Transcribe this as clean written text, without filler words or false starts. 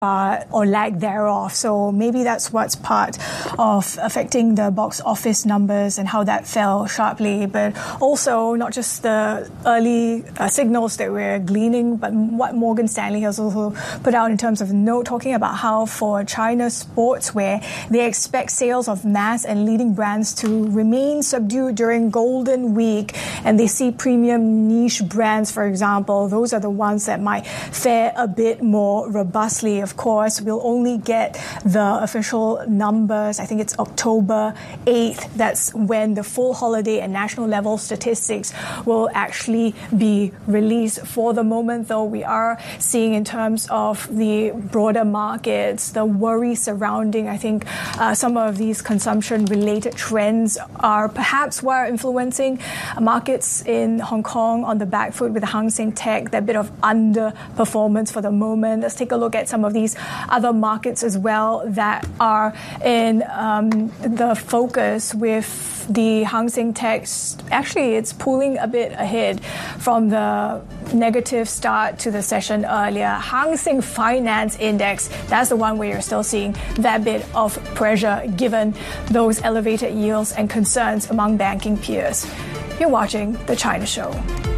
or lack thereof. So maybe that's what's part of affecting the box office numbers and how that fell sharply. But also not just the early signals that we're gleaning, but what Morgan Stanley has also put out in terms of note, talking about how for China sportswear, they expect sales of mass and leading brands to remain subdued during Golden Week. And they see premium niche brands, for example, those are the ones that might fare a bit more robustly. Of course, we'll only get the official numbers. I think it's October 8th. That's when the full holiday and national level statistics will actually be released. For the moment, though, we are seeing in terms of the broader markets, the worry surrounding, I think, some of these consumption-related trends are perhaps what are influencing markets in Hong Kong on the back foot with the Hang Seng Tech, that bit of underperformance for the moment. Let's take a look at some of these other markets as well that are in the focus, with the Hang Seng Tech. Actually, it's pulling a bit ahead from the negative start to the session earlier. Hang Seng Finance Index, that's the one where you're still seeing that bit of pressure given those elevated yields and concerns among banking peers. You're watching The China Show.